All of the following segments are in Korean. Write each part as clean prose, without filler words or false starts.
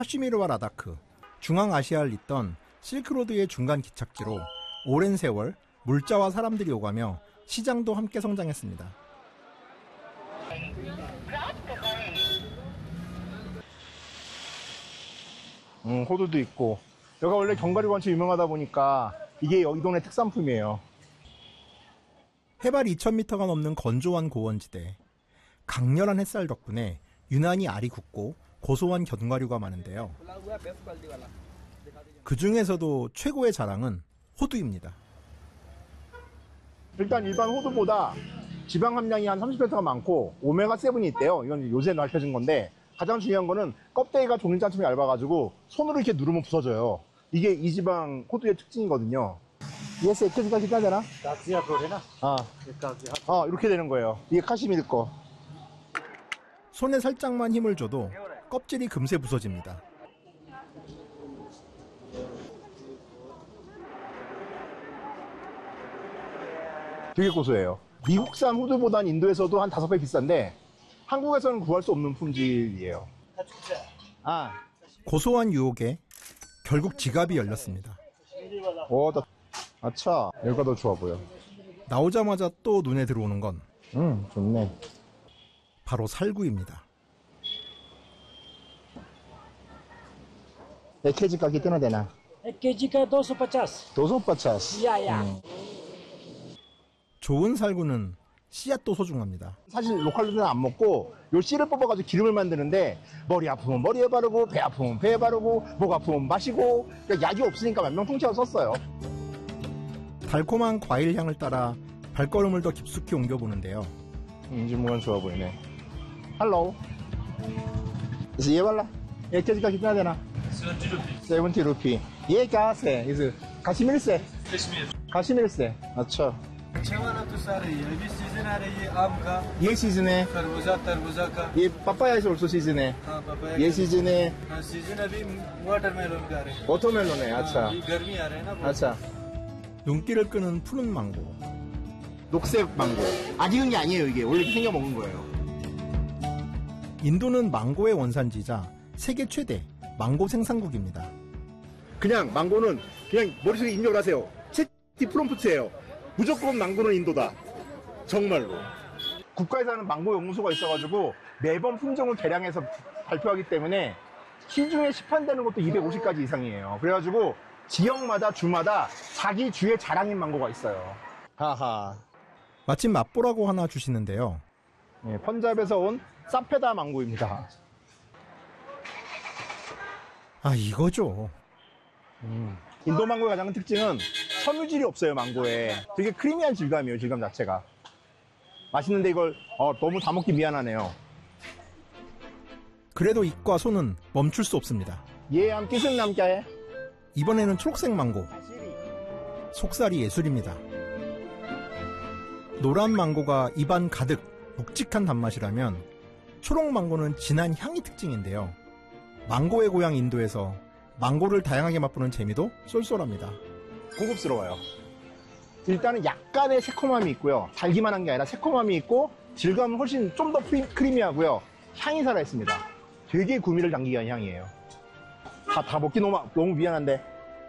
하시미르와 라다크, 중앙아시아를 잇던 실크로드의 중간 기착지로 오랜 세월 물자와 사람들이 오가며 시장도 함께 성장했습니다. 호두도 있고. 여기가 원래 견과류가 엄청 유명하다 보니까 이게 이 동네 특산품이에요. 해발 2000m가 넘는 건조한 고원지대. 강렬한 햇살 덕분에 유난히 알이 굵고 고소한 견과류가 많은데요. 그 중에서도 최고의 자랑은 호두입니다. 일단 일반 호두보다 지방 함량이 한 30%가 많고 오메가7이 있대요. 이건 요새 밝혀진 건데 가장 중요한 거는 껍데기가 종이장처럼 얇아가지고 손으로 이렇게 누르면 부서져요. 이게 이 지방 호두의 특징이거든요. 예스, 에크지까지 따야 되나? 이렇게 되는 거예요. 이게 카시미르 거. 손에 살짝만 힘을 줘도 껍질이 금세 부서집니다. 되게 고소해요. 미국산 호두보단 인도에서도 한 5배 비싼데 한국에서는 구할 수 없는 품질이에요. 고소한 유혹에 결국 지갑이 열렸습니다. 아차, 여기가 더 좋아 보여. 나오자마자 또 눈에 들어오는 건 좋네. 바로 살구입니다. 에케지가 कितना देना? एक केजी का 250। 250. या 좋은 살구는 씨앗도 소중합니다. 사실 로컬들은 안 먹고 요 씨를 뽑아가지고 기름을 만드는데 머리 아프면 머리에 바르고 배 아프면 배에 바르고 목 아프면 마시고 그러니까 약이 없으니까 만명통치하고 썼어요. 달콤한 과일 향을 따라 발걸음을 더 깊숙이 옮겨보는데요. 인지무관 좋아 보이네. 할로. 그래서 얘 발라. 에케지가 कितना देना? 70 रुपी. ये क्या से? इस कश्मीर से? कश्मीर से. अच्छा. अच्छा वाला तो सारे ये अभी सीजन आ रही है आम का। ये सीजन है. तरबूजा का। ये पपाया इज ऑल्सो सीजन है. हाँ पपाया। ये सीजन है. हाँ सीजन अभी वाटरमेलन का आ रहे हैं। वॉटरमेलन है. अच्छा. गर्मी आ रहे हैं ना। अच्छा. 눈길을 끄는 푸른 망고. 녹색 망고. 아직 익은 게 아니에요 이게. 원래 이렇게 생겨 먹은 거예요. 인도는 망고의 원산지이자 세계 최대 망고 생산국입니다. 그냥 망고는 그냥 머릿속에 입력을 하세요. 채티 프롬프트예요. 무조건 망고는 인도다. 정말로. 국가에서 하는 망고 연구소가 있어가지고 매번 품종을 개량해서 발표하기 때문에 시중에 시판되는 것도 250가지 이상이에요. 그래가지고 지역마다 주마다 자기 주의 자랑인 망고가 있어요. 하하. 마침 맛보라고 하나 주시는데요. 네, 펀잡에서 온 사페다 망고입니다. 이거죠. 인도 망고의 가장 큰 특징은 섬유질이 없어요. 망고에 되게 크리미한 질감이에요. 질감 자체가 맛있는데 이걸 너무 다 먹기 미안하네요. 그래도 입과 손은 멈출 수 없습니다. 얘함 끼승 남자에 이번에는 초록색 망고. 속살이 예술입니다. 노란 망고가 입안 가득 묵직한 단맛이라면 초록 망고는 진한 향이 특징인데요. 망고의 고향 인도에서 망고를 다양하게 맛보는 재미도 쏠쏠합니다. 고급스러워요. 일단은 약간의 새콤함이 있고요. 달기만 한 게 아니라 새콤함이 있고 질감은 훨씬 좀 더 크리미하고요. 향이 살아있습니다. 되게 구미를 당기게 한 향이에요. 다 먹기 너무 미안한데.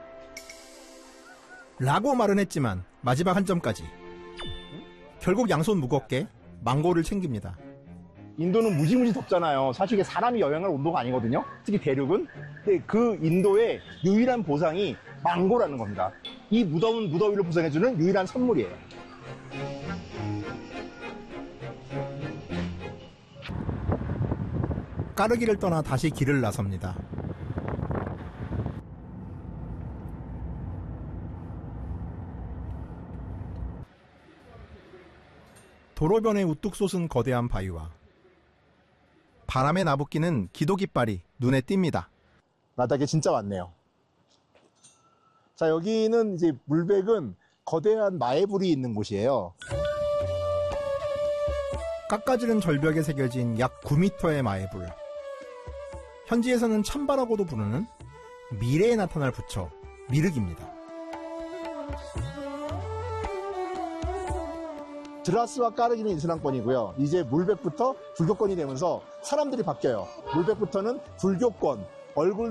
라고 말은 했지만 마지막 한 점까지. 결국 양손 무겁게 망고를 챙깁니다. 인도는 무지무지 덥잖아요. 사실 이게 사람이 여행할 온도가 아니거든요. 특히 대륙은. 근데 그 인도의 유일한 보상이 망고라는 겁니다. 이 무더운 무더위를 보상해주는 유일한 선물이에요. 까르기를 떠나 다시 길을 나섭니다. 도로변에 우뚝 솟은 거대한 바위와 바람에 나부끼는 기도 깃발이 눈에 띕니다. 라닥에 진짜 많네요. 자, 여기는 이제 물백은 거대한 마애불이 있는 곳이에요. 깎아지른 절벽에 새겨진 약 9m의 마애불. 현지에서는 참바라고도 부르는 미래에 나타날 부처 미륵입니다. 드라스와 까르기는 이슬람권이고요. 이제 물백부터 불교권이 되면서 사람들이 바뀌어요. 물백부터는 불교권, 얼굴